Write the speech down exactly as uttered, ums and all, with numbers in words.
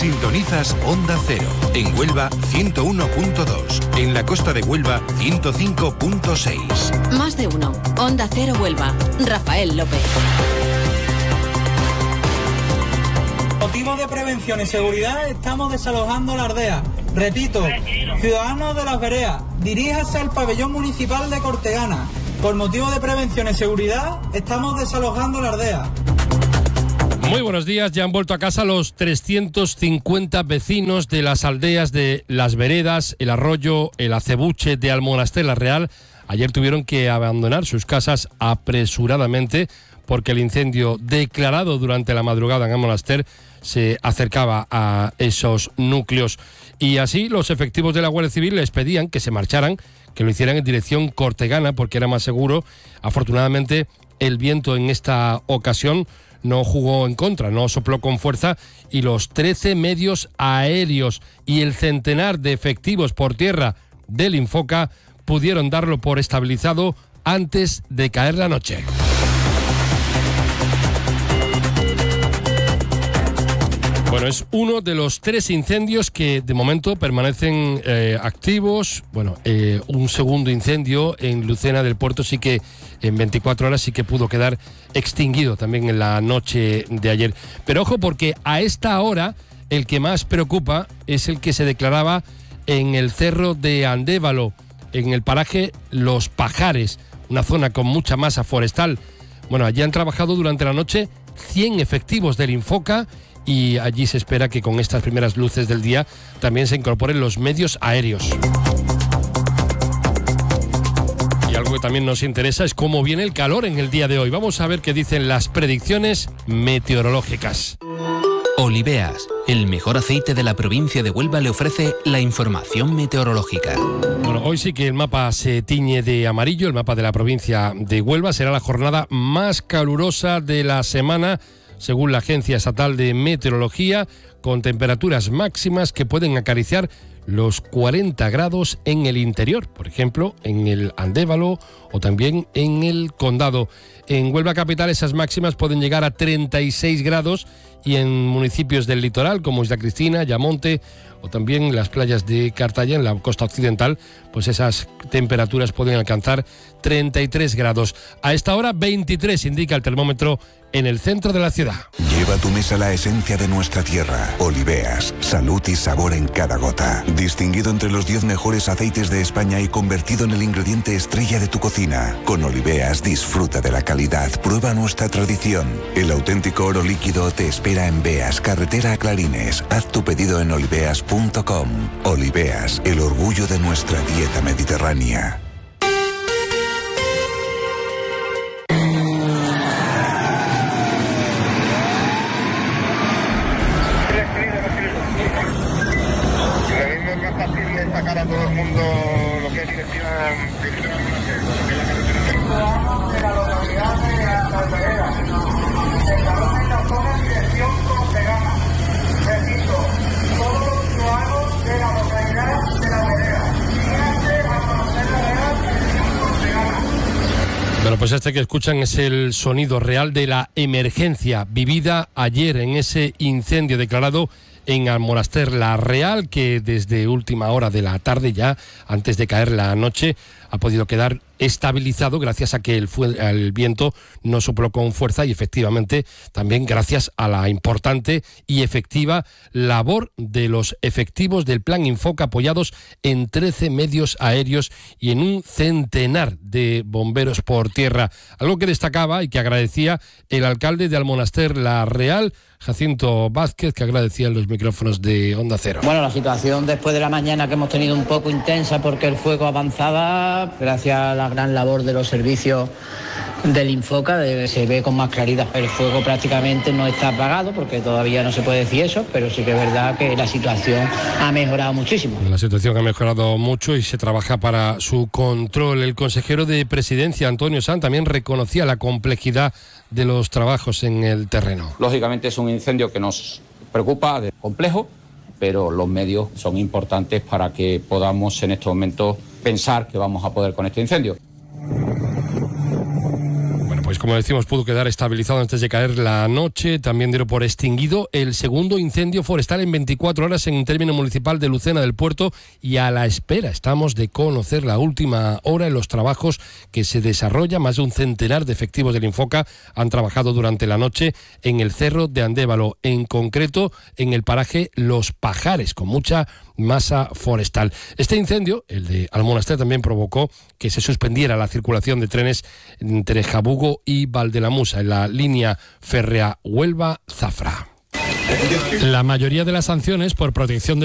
Sintonizas Onda Cero. En Huelva, ciento uno punto dos. En la costa de Huelva, ciento cinco punto seis. Más de uno. Onda Cero Huelva. Rafael López. Motivos de prevención y seguridad, estamos desalojando la aldea. Repito, ciudadanos de las veredas, diríjase al pabellón municipal de Cortegana. Por motivos de prevención y seguridad, estamos desalojando la aldea. Muy buenos días, ya han vuelto a casa los trescientos cincuenta vecinos de las aldeas de Las Veredas, El Arroyo, El Acebuche de Almonaster la Real. Ayer tuvieron que abandonar sus casas apresuradamente porque el incendio declarado durante la madrugada en Almonaster se acercaba a esos núcleos. Y así los efectivos de la Guardia Civil les pedían que se marcharan, que lo hicieran en dirección Cortegana porque era más seguro. Afortunadamente el viento en esta ocasión no jugó en contra, no sopló con fuerza y los trece medios aéreos y el centenar de efectivos por tierra del Infoca pudieron darlo por estabilizado antes de caer la noche. Bueno, es uno de los tres incendios que de momento permanecen eh, activos. Bueno, eh, un segundo incendio en Lucena del Puerto sí que en veinticuatro horas sí que pudo quedar extinguido también en la noche de ayer. Pero ojo, porque a esta hora el que más preocupa es el que se declaraba en el cerro de Andévalo, en el paraje Los Pajares, una zona con mucha masa forestal. Bueno, allí han trabajado durante la noche cien efectivos del Infoca y allí se espera que con estas primeras luces del día también se incorporen los medios aéreos. Y algo que también nos interesa es cómo viene el calor en el día de hoy. Vamos a ver qué dicen las predicciones meteorológicas. Oliveas, el mejor aceite de la provincia de Huelva, le ofrece la información meteorológica. Bueno, hoy sí que el mapa se tiñe de amarillo, el mapa de la provincia de Huelva. Será la jornada más calurosa de la semana, según la Agencia Estatal de Meteorología, con temperaturas máximas que pueden acariciar los cuarenta grados en el interior, por ejemplo, en el Andévalo o también en el Condado. En Huelva Capital esas máximas pueden llegar a treinta y seis grados y en municipios del litoral como Isla Cristina, Yamonte o también las playas de Cartaya, en la costa occidental, pues esas temperaturas pueden alcanzar treinta y tres grados. A esta hora veintitrés indica el termómetro en el centro de la ciudad. Lleva a tu mesa la esencia de nuestra tierra. Oliveas, salud y sabor en cada gota. Distinguido entre los diez mejores aceites de España y convertido en el ingrediente estrella de tu cocina. Con Oliveas disfruta de la calidad, prueba nuestra tradición. El auténtico oro líquido te espera en Beas, carretera a Clarines. Haz tu pedido en oliveas punto com. Oliveas, el orgullo de nuestra dieta mediterránea. Sacar a todo el mundo lo que es dirección de la localidad de Las Veredas. Estamos en la zona en dirección Cortegana. Repito, todos los ciudadanos de la localidad de Las Veredas. Fíjense a conocer la Veredas en dirección Cortegana. Bueno, pues este que escuchan es el sonido real de la emergencia vivida ayer en ese incendio declarado en Almonaster la Real, que desde última hora de la tarde, ya antes de caer la noche, ha podido quedar estabilizado gracias a que el, el viento no sopló con fuerza y efectivamente también gracias a la importante y efectiva labor de los efectivos del Plan Infoca apoyados en trece medios aéreos y en un centenar de bomberos por tierra. Algo que destacaba y que agradecía el alcalde de Almonaster la Real, Jacinto Vázquez, que agradecía en los micrófonos de Onda Cero. Bueno, la situación después de la mañana que hemos tenido un poco intensa porque el fuego avanzaba, gracias a la gran labor de los servicios del Infoca, de, se ve con más claridad. El fuego prácticamente no está apagado porque todavía no se puede decir eso, pero sí que es verdad que la situación ha mejorado muchísimo. La situación ha mejorado mucho y se trabaja para su control. El consejero de Presidencia, Antonio Sanz, también reconocía la complejidad de los trabajos en el terreno. Lógicamente es un incendio que nos preocupa, es complejo, pero los medios son importantes para que podamos en estos momentos pensar que vamos a poder con este incendio. Pues como decimos, pudo quedar estabilizado antes de caer la noche. También dieron por extinguido el segundo incendio forestal en veinticuatro horas en un término municipal de Lucena del Puerto, y a la espera estamos de conocer la última hora en los trabajos que se desarrollan. Más de un centenar de efectivos del Infoca han trabajado durante la noche en el cerro de Andévalo, en concreto en el paraje Los Pajares, con mucha masa forestal. Este incendio, el de Almonaster, también provocó que se suspendiera la circulación de trenes entre Jabugo y Valdelamusa en la línea férrea Huelva-Zafra. La mayoría de las sanciones por protección de